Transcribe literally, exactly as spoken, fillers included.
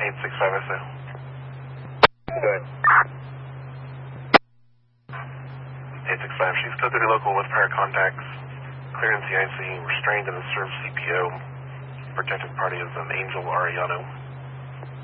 eight six five S O. Good. eight six five, she's code thirty local with prior contacts. Clearance C I C, restrained and served C P O. Protected party is an Angel Arellano.